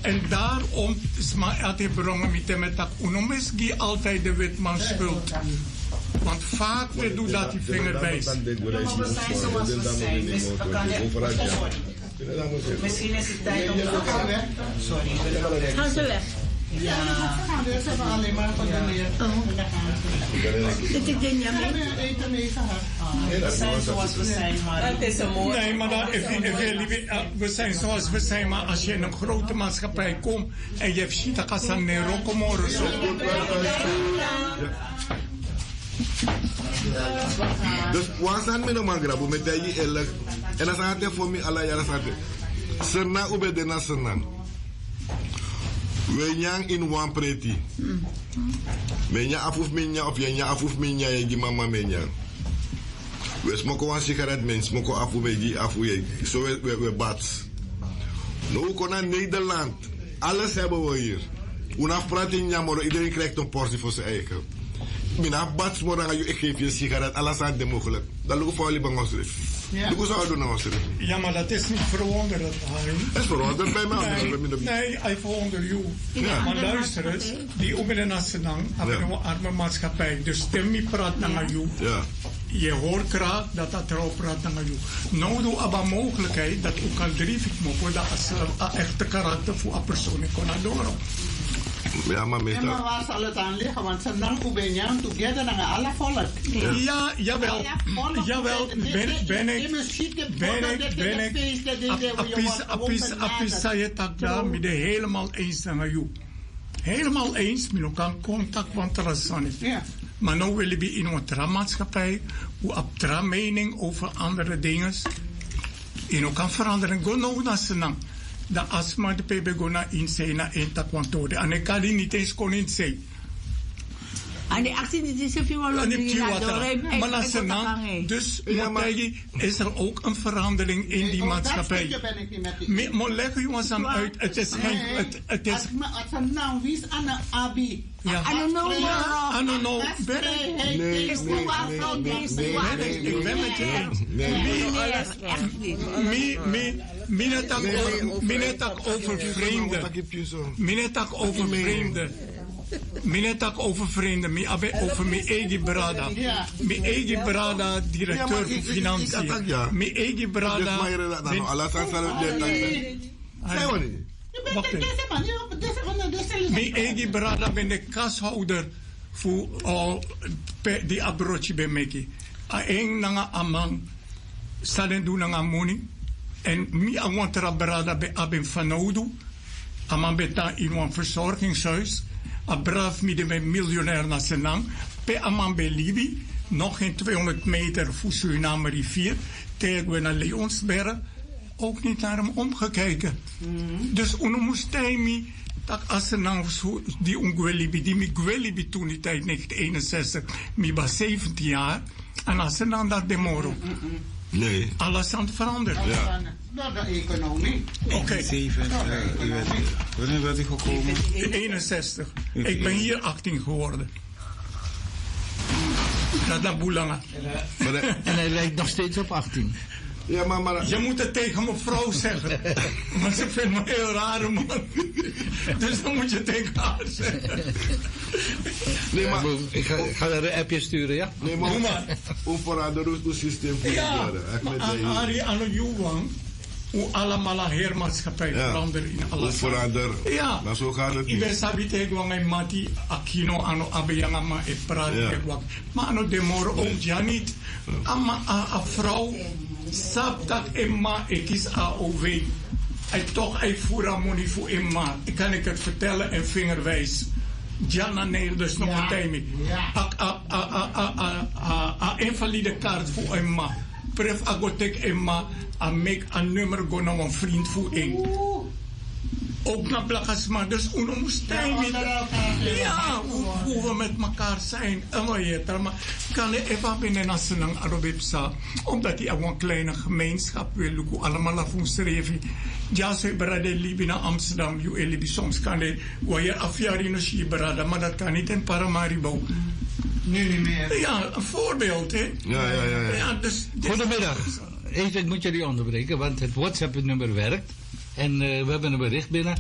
En daarom is maar altijd brongen met dat unomisgi altijd de witman schuld. Want vaak we doen dat die vingerwijs. Misschien is het tijd om te gaan. Sorry. Gaan ze weg? Ja, ze hebben alleen maar van de meer. Dit is de jammer. Eten mee gehad. We zijn zoals we zijn, maar het is een mooi. Nee, maar we zijn zoals we zijn, maar als je in een grote maatschappij komt en je hebt shit, dan kan je niet roken zo. Dus waar zijn we nog maar graag met die eerlijk? En dat is altijd voor mij alle jaren zaten. Serna ube de na serna. We nyang in one pretty. Menya afuf menya of je afuf menya je mama menya. We smoken een sigaret men smoken afu meji afu je. Zo we bats. Nou kon naar Nederland. Alles hebben we hier. Unaf praat in jammer, iedereen krijgt een portie voor zijn eigen. Mina bats morgen ik geef je een sigaret, alles aan de mogelijk. Dat lukt voor jullie bang als het. Hoe zou je doen als het? Ja, maar dat is niet verwonderend, Harry. Dat is verwonderend bij mij. Nee, I verwonder you. Ja. Maar luister eens, die Oebele Nasenang hebben een arme maatschappij. Dus stem niet praat naar jou. Ja. Je hoort graag dat dat erop praat naar jou. Nou doe je mogelijkheid dat ook al drie ik dat als een echte karakter voor een persoon kon doen. Ja, maar meestal. Maar waar zal het aan liggen? Want ze dan Oebenjang together naar alle volk. Ja, jawel. Jawel, ben ik. Apis zei het dat daar met helemaal eens naar jou. Helemaal eens, met elkaar contact, want er is niet. Maar nu willen we in een maatschappij, hoe op tra mening over andere dingen, in elkaar veranderen. Go nou naar zijn dat asma de pb gona inzee na entakwantode. En ik kan die niet eens kon inzee. En die actie die is veel langer. Maar als ze dan, dus is er ook een verandering in die maatschappij. Maar leg jongens aan uit, het is geen, het is... Als een naam wie is aan een abi. Ja. I don't know. Nee. Is niet waar, vrouw. Ik ben met je eens. Minetak over vreemden. Minetak over vreemden. Mi abe over mi eigen brada. Mi eigen brada, directeur van financiën. Mi eigen brada. Wacht even. Mijn eigen brada ben de kashouder voor die abroodje bij mij. Een nanga amang salen doen nanga money en mi awantra brada bij abem fanoudu. Amang beta in een verzorgingshuis. Abraf mi de miljonair na senang. Pe amang bij Libi nog geen 200 meter voor Suriname rivier. Tegen we naar Leonsberg. Ook niet naar hem omgekeken. Dus ono moest hij me dat als ze nou die ongwelibi, die mi gwelibi toen die tijd 1961, mi was 17 jaar en als ze dan dat demoro. Nee. Alles aan het veranderen. Ja. Nou, de economie. Oké. Wanneer werd ik gekomen? 61. Ik ben hier 18 geworden. Dat is boelanga. En hij lijkt nog steeds op 18. Ja, maar... Je moet het tegen mijn vrouw zeggen. Maar ze vindt me heel rare man. Dus dan moet je tegen haar zeggen. Nee, maar... Ik ga er een appje sturen, ja? Nee, maar... Hoe veranderen het systeem voor ja, maar Ari, aan de Juwang... Hoe allemaal heermaatschappij veranderen in alle veranderen. Ja. Maar zo gaat het niet. Ik ben sabi tegen mij mati akino ano abeyangama e praat ik. Maar ano demoro ook ja niet. Ama a vrouw sap dat emma ik is AOW. Hij toch hij voera money voor emma. Ik kan ik het vertellen en vingerwijs. Jana Neel dus nog een timing. A invalide kaart voor emma. Pref agotek emma. A make a nummer go naar een vriend voor één. Ook naar Blakasma, dus hoe moest hij met... Ja, hoe we met elkaar zijn. Maar kan ik even binnen naar Senang Arobipsa, omdat hij een kleine gemeenschap wil, hoe allemaal afvoer schreven. Ja, ze beraden Libi naar Amsterdam, je Libi soms kan hij, waar je afjaren in de beraden, maar dat kan niet in Paramaribo. Nu niet meer. Ja, een voorbeeld, hè? Ja. Dus, goedemiddag. Even, ik moet jullie onderbreken, want het WhatsApp-nummer werkt. En we hebben een bericht binnen.